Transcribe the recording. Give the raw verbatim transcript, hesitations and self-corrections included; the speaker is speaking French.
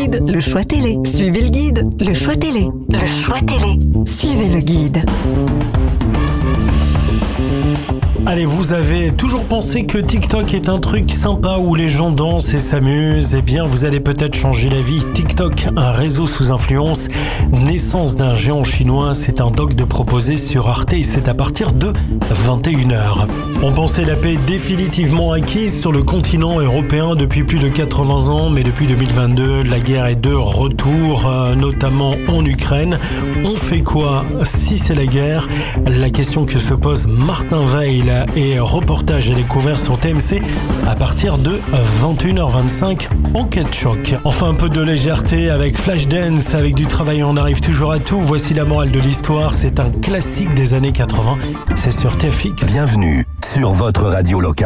guide, le choix télé. Suivez le guide, le choix télé. Le choix télé. Suivez le guide. Allez, vous avez toujours pensé que TikTok est un truc sympa où les gens dansent et s'amusent? Eh bien, vous allez peut-être changer la vie. TikTok, un réseau sous influence, naissance d'un géant chinois, c'est un doc de proposé sur Arte et c'est à partir de vingt et une heures. On pensait la paix définitivement acquise sur le continent européen depuis plus de quatre-vingts ans, mais depuis deux mille vingt-deux, la guerre est de retour, euh, notamment en Ukraine. On fait quoi si c'est la guerre? La question que se pose Martin Veil et reportage à découvert sur T M C à partir de vingt et une heures vingt-cinq. Enquête choc. Enfin, un peu de légèreté avec Flashdance, avec du travail, on arrive toujours à tout. Voici la morale de l'histoire, c'est un classique des années quatre-vingts, c'est sur T F X. Bienvenue sur votre radio locale.